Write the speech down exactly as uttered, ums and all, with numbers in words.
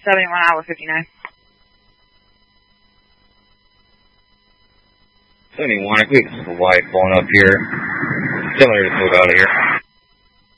seventy-one Iowa fifty-nine. seventy-one, I believe it's a white blowing up here. Similar to move out of here.